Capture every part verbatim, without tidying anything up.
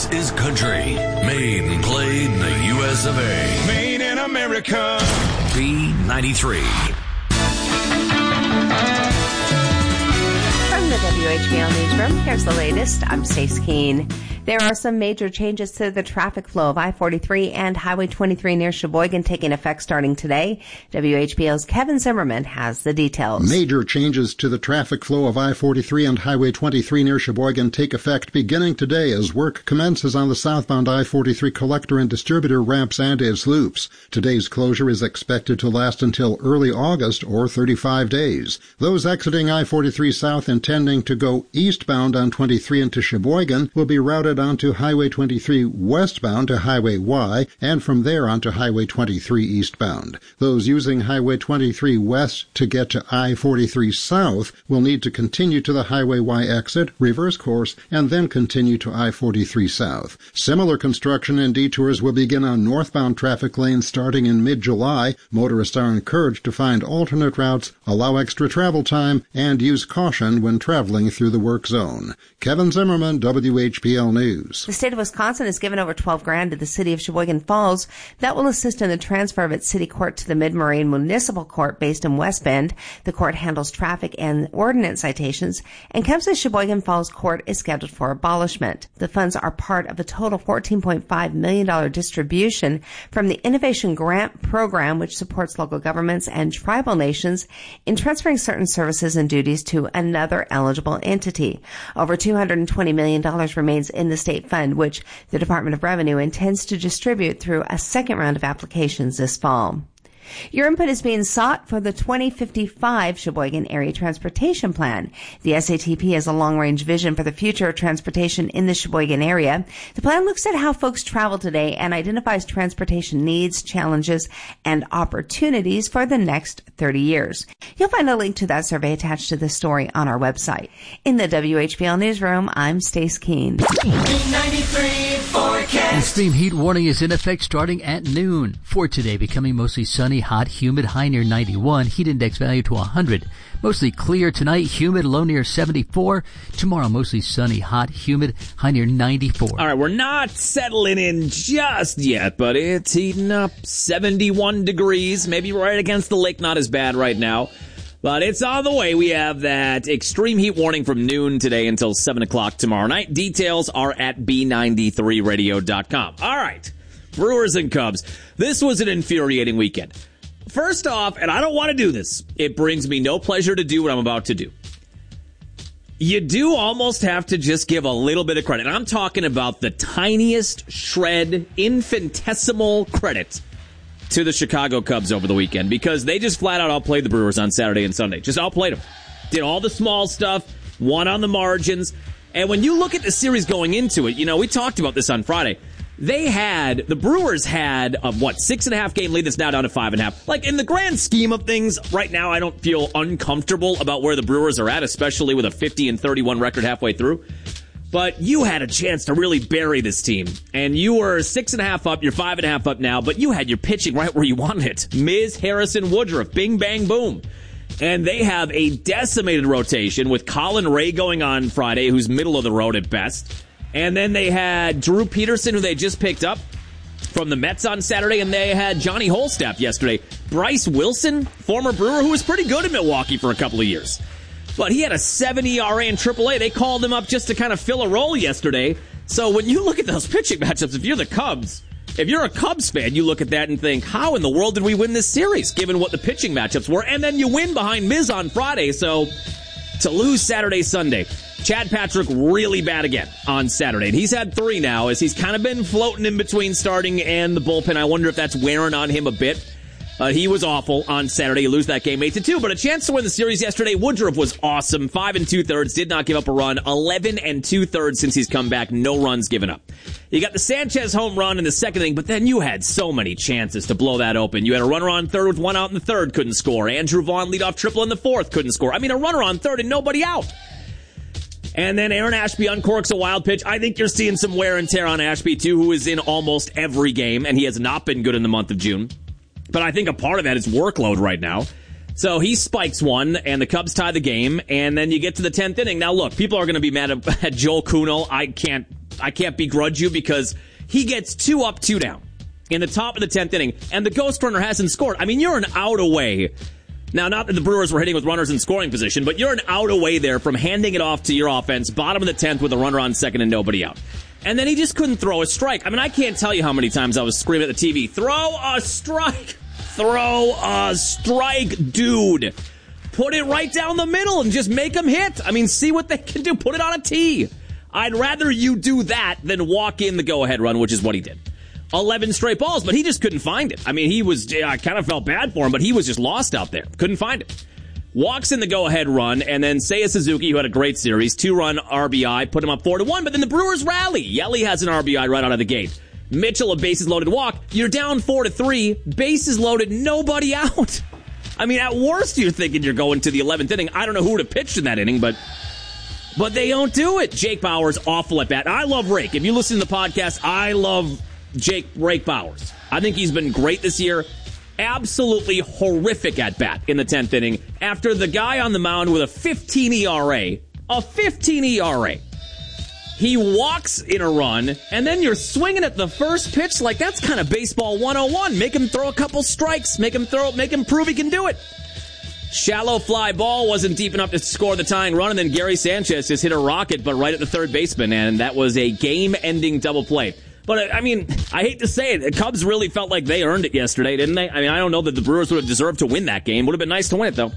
This is country, made and played in the U S of A. Made in America. B ninety-three. From the W H B L Newsroom, here's the latest. I'm Stace Keene. There are some major changes to the traffic flow of I forty-three and Highway twenty-three near Sheboygan taking effect starting today. W H B L's Kevin Zimmerman has the details. Major changes to the traffic flow of I forty-three and Highway twenty-three near Sheboygan take effect beginning today as work commences on the southbound I forty-three collector and distributor ramps and its loops. Today's closure is expected to last until early August or thirty-five days. Those exiting I forty-three south intending to go eastbound on twenty-three into Sheboygan will be routed onto Highway twenty-three westbound to Highway Y, and from there onto Highway twenty-three eastbound. Those using Highway twenty-three west to get to I forty-three south will need to continue to the Highway Y exit, reverse course, and then continue to I forty-three south. Similar construction and detours will begin on northbound traffic lanes starting in mid-July. Motorists are encouraged to find alternate routes, allow extra travel time, and use caution when traveling through the work zone. Kevin Zimmerman, W H B L News. The state of Wisconsin has given over twelve grand to the city of Sheboygan Falls. That will assist in the transfer of its city court to the Mid-Moraine Municipal Court based in West Bend. The court handles traffic and ordinance citations, and Kemps's Sheboygan Falls Court is scheduled for abolishment. The funds are part of a total fourteen point five million dollars distribution from the Innovation Grant Program, which supports local governments and tribal nations in transferring certain services and duties to another eligible entity. Over two hundred twenty million dollars remains in the state fund, which the Department of Revenue intends to distribute through a second round of applications this fall. Your input is being sought for the twenty fifty-five Sheboygan Area Transportation Plan. The S A T P has a long-range vision for the future of transportation in the Sheboygan area. The plan looks at how folks travel today and identifies transportation needs, challenges, and opportunities for the next thirty years. You'll find a link to that survey attached to this story on our website. In the W H B L Newsroom, I'm Stace Keene. ninety-three forecast. Extreme heat warning is in effect starting at noon. For today, becoming mostly sunny, hot, humid, high near ninety-one, heat index value to one hundred. Mostly clear tonight, humid, low near seventy-four. Tomorrow, mostly sunny, hot, humid, high near ninety-four. All right, we're not settling in just yet, but it's heating up. seventy-one degrees, maybe right against the lake, not as bad right now. But it's on the way. We have that extreme heat warning from noon today until seven o'clock tomorrow night. Details are at B ninety-three radio dot com. All right, Brewers and Cubs. This was an infuriating weekend. First off, and I don't want to do this, it brings me no pleasure to do what I'm about to do. You do almost have to just give a little bit of credit. I'm talking about the tiniest shred, infinitesimal credit to the Chicago Cubs over the weekend, because they just flat out outplayed the Brewers on Saturday and Sunday. Just outplayed them. Did all the small stuff, won on the margins. And when you look at the series going into it, you know, we talked about this on Friday. They had, the Brewers had a, what, six and a half game lead that's now down to five and a half. Like, in the grand scheme of things, right now I don't feel uncomfortable about where the Brewers are at, especially with a fifty and thirty-one record halfway through. But you had a chance to really bury this team. And you were six and a half up, you're five and a half up now, but you had your pitching right where you wanted it. Miz Harrison Woodruff, bing, bang, boom. And they have a decimated rotation with Colin Ray going on Friday, who's middle of the road at best. And then they had Drew Peterson, who they just picked up from the Mets on Saturday, and they had Johnny Holstaff yesterday. Bryce Wilson, former Brewer, who was pretty good in Milwaukee for a couple of years. But he had a seven E R A in triple A. They called him up just to kind of fill a role yesterday. So when you look at those pitching matchups, if you're the Cubs, if you're a Cubs fan, you look at that and think, how in the world did we win this series, given what the pitching matchups were? And then you win behind Miz on Friday. So to lose Saturday, Sunday. Chad Patrick really bad again on Saturday. And he's had three now, as he's kind of been floating in between starting and the bullpen. I wonder if that's wearing on him a bit. Uh, he was awful on Saturday. You lose that game eight to two, but a chance to win the series yesterday. Woodruff was awesome. Five and two thirds, did not give up a run. Eleven and two thirds since he's come back. No runs given up. You got the Sanchez home run in the second inning, but then you had so many chances to blow that open. You had a runner on third with one out in the third, couldn't score. Andrew Vaughn leadoff triple in the fourth, couldn't score. I mean, a runner on third and nobody out. And then Aaron Ashby uncorks a wild pitch. I think you're seeing some wear and tear on Ashby, too, who is in almost every game, and he has not been good in the month of June. But I think a part of that is workload right now. So he spikes one, and the Cubs tie the game, and then you get to the tenth inning. Now, look, people are going to be mad at Joel Kuno. I can't I can't begrudge you because he gets two up, two down in the top of the tenth inning, and the ghost runner hasn't scored. I mean, you're an out away. Now, not that the Brewers were hitting with runners in scoring position, but you're an out away there from handing it off to your offense, bottom of the tenth with a runner on second and nobody out. And then he just couldn't throw a strike. I mean, I can't tell you how many times I was screaming at the T V, throw a strike! Throw a strike, dude! Put it right down the middle and just make them hit. I mean, see what they can do. Put it on a tee. I'd rather you do that than walk in the go-ahead run, which is what he did. eleven straight balls, but he just couldn't find it. I mean, he was, I kind of felt bad for him, but he was just lost out there. Couldn't find it. Walks in the go-ahead run, and then Seiya Suzuki, who had a great series, two-run R B I, put him up four to one, but then the Brewers rally. Yelly has an R B I right out of the gate. Mitchell, a bases-loaded walk. You're down four to three, bases loaded, nobody out. I mean, at worst, you're thinking you're going to the eleventh inning. I don't know who would have pitched in that inning, but but they don't do it. Jake Bauers, awful at bat. I love Rake. If you listen to the podcast, I love Jake Rake Bauers. I think he's been great this year. Absolutely horrific at bat in the tenth inning after the guy on the mound with a fifteen E R A, a fifteen E R A. He walks in a run, and then you're swinging at the first pitch like that's kind of baseball one oh one. Make him throw a couple strikes. Make him throw. Make him prove he can do it. Shallow fly ball wasn't deep enough to score the tying run, and then Gary Sanchez just hit a rocket, but right at the third baseman, and that was a game-ending double play. But, I mean, I hate to say it, the Cubs really felt like they earned it yesterday, didn't they? I mean, I don't know that the Brewers would have deserved to win that game. Would have been nice to win it, though.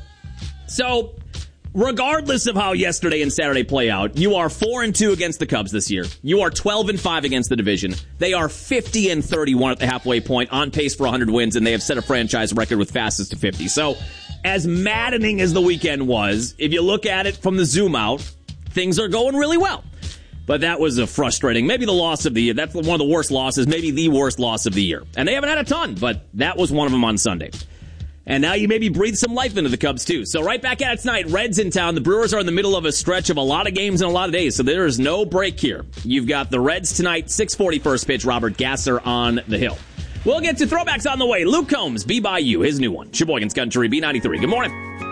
So, regardless of how yesterday and Saturday play out, you are four and two against the Cubs this year. You are twelve and five against the division. They are fifty and thirty-one at the halfway point, on pace for one hundred wins, and they have set a franchise record with fastest to fifty. So, as maddening as the weekend was, if you look at it from the zoom out, things are going really well. But that was a frustrating, maybe the loss of the year. That's one of the worst losses, maybe the worst loss of the year. And they haven't had a ton, but that was one of them on Sunday. And now you maybe breathe some life into the Cubs, too. So right back at it tonight, Reds in town. The Brewers are in the middle of a stretch of a lot of games in a lot of days, so there is no break here. You've got the Reds tonight, six forty first pitch, Robert Gasser on the hill. We'll get to throwbacks on the way. Luke Combs, Be By You, his new one. Sheboygan's Country, B ninety-three. Good morning.